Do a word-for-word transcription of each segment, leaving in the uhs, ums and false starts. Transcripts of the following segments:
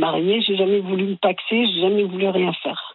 mariée, j'ai jamais voulu me paxer, j'ai jamais voulu rien faire.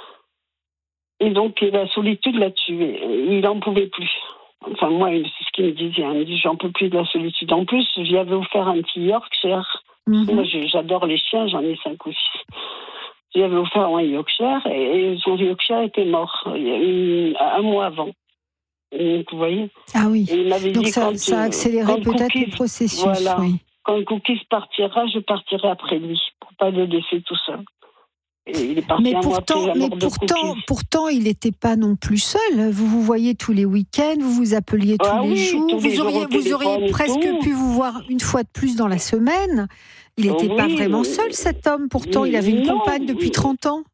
Et donc, la solitude l'a tué. Il n'en pouvait plus. Enfin, moi, c'est ce qu'il me disait. Il me dit, j'en peux plus de la solitude. En plus, j'y avais offert un petit Yorkshire. Mm-hmm. Moi, j'adore les chiens, j'en ai cinq ou six. J'y avais offert un Yorkshire et son Yorkshire était mort il y a eu, un mois avant. Donc, vous voyez. Ah oui. Et il m'avait donc dit, ça, quand, ça a accéléré peut-être Cookies, le processus. Voilà. Oui. Quand Cookies partira, je partirai après lui, pour pas le laisser tout seul. Et il est parti mais un pourtant, mois après la mais mort pourtant, de pourtant, il n'était pas non plus seul. Vous vous voyez tous les week-ends, vous vous appeliez tous ah les oui, jours. tous vous les auriez, jours vous auriez presque tout. pu vous voir une fois de plus dans la semaine. Il n'était oui, pas vraiment seul, cet homme. Pourtant, il avait une non, compagne depuis trente ans.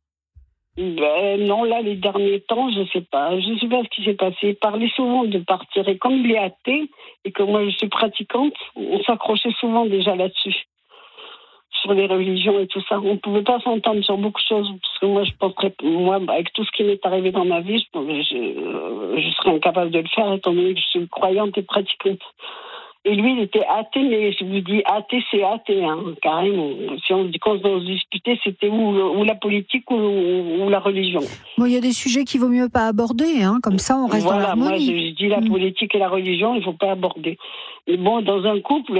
Ben non, là, les derniers temps, je ne sais pas. Je ne sais pas ce qui s'est passé. Il parlait souvent de partir. Et comme il est athée, et que moi, je suis pratiquante, on s'accrochait souvent déjà là-dessus. Sur les religions et tout ça. On ne pouvait pas s'entendre sur beaucoup de choses. Parce que moi, je penserais, moi, avec tout ce qui m'est arrivé dans ma vie, je, je, je serais incapable de le faire, étant donné que je suis croyante et pratiquante. Et lui, il était athée, mais je vous dis, athée, c'est athée, hein, carrément. Si on dit qu'on se disputait, c'était ou, ou la politique ou, ou la religion. Bon, il y a des sujets qu'il vaut mieux pas aborder, hein, comme ça on reste voilà, dans l'harmonie. Moi, je, je dis la mmh. politique et la religion, il ne faut pas aborder. Mais bon, dans un couple,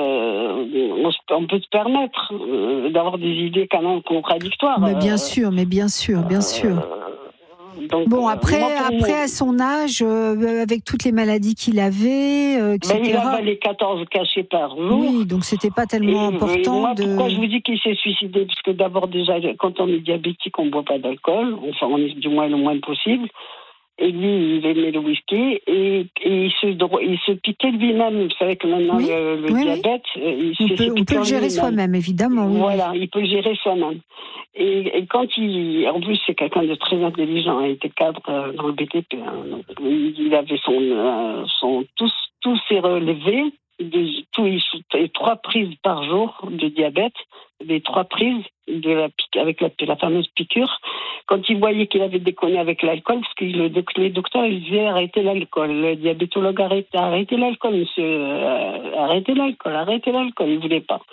euh, on, on peut se permettre euh, d'avoir des idées quand même contradictoires. Mais bien euh, sûr, mais bien sûr, bien sûr. Euh, Donc, bon, après, moi, après moi, à son âge, euh, avec toutes les maladies qu'il avait, euh, et cetera. Ben, il avait quatorze cachés par jour. Oui, donc c'était pas tellement et, important. Et moi, de... pourquoi je vous dis qu'il s'est suicidé? Parce que d'abord, déjà, quand on est diabétique, on ne boit pas d'alcool. Enfin, on est du moins le moins possible. Et lui, il aimait le whisky. Et, et il, se, il se piquait lui-même. Vous savez que maintenant, oui, le, le oui, diabète... Oui. Il on, peut, on peut le gérer soi-même, évidemment. Oui. Voilà, il peut le gérer soi-même. Et, et quand il... En plus, c'est quelqu'un de très intelligent. Il était cadre dans le B T P. Hein. Donc, il avait son... Euh, son tous, tous ses relevés, de, tout, il, trois prises par jour de diabète, les trois prises de la, avec la, la fameuse piqûre. Quand il voyait qu'il avait déconné avec l'alcool, parce que le, les docteurs ils disaient arrêtez l'alcool, le diabétologue arrêtez, arrêtez l'alcool, monsieur, euh, arrêtez l'alcool, arrêtez l'alcool, il voulait pas.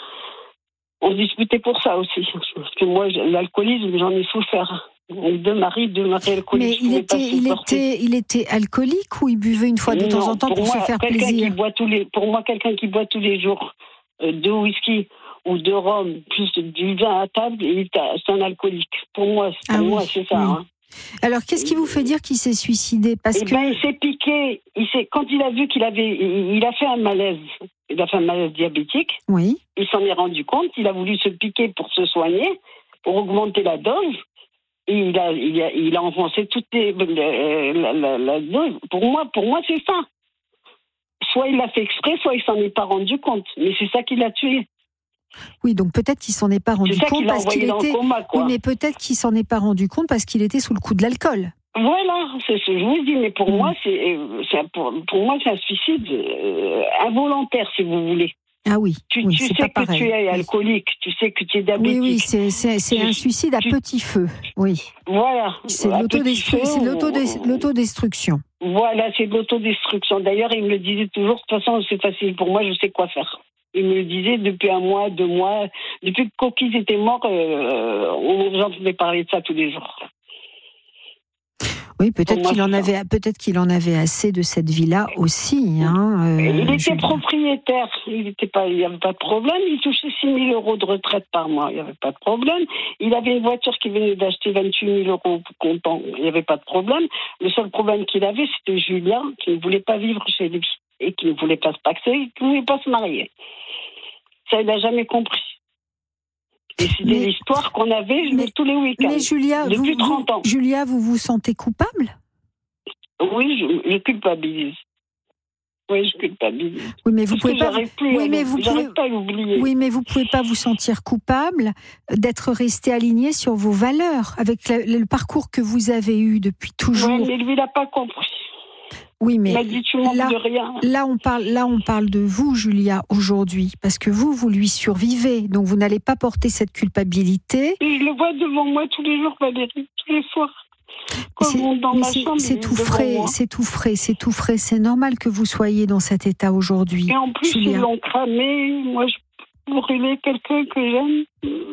On se disputait pour ça aussi, parce que moi l'alcoolisme j'en ai souffert. Deux maris, deux maris alcooliques. Mais il était, il était, il était alcoolique ou il buvait une fois de non, temps en temps pour, pour moi, se faire plaisir? Qui boit tous les, pour moi, quelqu'un qui boit tous les jours euh, deux whisky ou deux rhum plus du vin à table, c'est un alcoolique. Pour moi, pour ah moi oui, c'est ça. Oui. Hein. Alors, qu'est-ce qui vous fait dire qu'il s'est suicidé? Parce eh que ben, il s'est piqué. Il s'est, quand il a vu qu'il avait, il, il a fait un malaise. Il a fait un malaise diabétique. Oui. Il s'en est rendu compte. Il a voulu se piquer pour se soigner, pour augmenter la dose. Et il a, il a, il a enfoncé toutes les, la, la, la dose. Pour moi, pour moi, c'est ça. Soit il l'a fait exprès, soit il s'en est pas rendu compte. Mais c'est ça qui l'a tué. Oui, donc peut-être qu'il s'en est pas rendu compte qu'il parce qu'il était. Coma, quoi. Oui, mais peut-être qu'il s'en est pas rendu compte parce qu'il était sous le coup de l'alcool. Voilà, c'est ce que je vous dis. Mais pour mmh. moi, c'est, c'est un, pour, pour moi, c'est un suicide euh, involontaire, si vous voulez. Ah oui, tu, oui tu c'est sais pas que pareil. tu es alcoolique, tu sais que tu es diabétique. Oui, oui, c'est, c'est, c'est un suicide à tu, petit feu, oui. Voilà. C'est, l'autodestru- feu, c'est l'autodest- l'autodestruction. Voilà, c'est de l'autodestruction. D'ailleurs, il me le disait toujours, de toute façon, c'est facile pour moi, je sais quoi faire. Il me le disait depuis un mois, deux mois. Depuis que Cookies était mort, euh, on entendait parler de ça tous les jours. Oui, peut-être moi, qu'il en avait, peut-être qu'il en avait assez de cette vie-là aussi. Hein, euh, il était je... propriétaire, il était pas, il n'y avait pas de problème. Il touchait six mille euros de retraite par mois, il n'y avait pas de problème. Il avait une voiture qu'il venait d'acheter vingt-huit mille euros comptant, il n'y avait pas de problème. Le seul problème qu'il avait, c'était Julien, qui ne voulait pas vivre chez lui et qui ne voulait pas se paxer, qui ne voulait pas se marier. Ça, il n'a jamais compris. Et c'est mais, l'histoire qu'on avait mais, tous les week-ends. Mais Julia, depuis vous, trente ans. Julia, vous vous sentez coupable? Oui, je, je culpabilise. Oui, je culpabilise. Oui, mais vous Parce pouvez pas. Plus oui, mais vous pouvez pas à l'oublier. Oui, mais vous pouvez pas vous sentir coupable d'être resté aligné sur vos valeurs avec le, le parcours que vous avez eu depuis toujours. Oui, mais lui, il n'a pas compris. Oui, mais il m'a dit, tu manques là, de rien. Là, on parle, là, on parle de vous, Julia, aujourd'hui, parce que vous, vous lui survivez, donc vous n'allez pas porter cette culpabilité. Et je le vois devant moi tous les jours, Valérie, tous les soirs. C'est, dans ma c'est, chambre, c'est tout frais, c'est tout frais, c'est tout frais. C'est normal que vous soyez dans cet état aujourd'hui. Et en plus, Julia. Ils l'ont cramé. Moi, je brûlais quelqu'un que j'aime.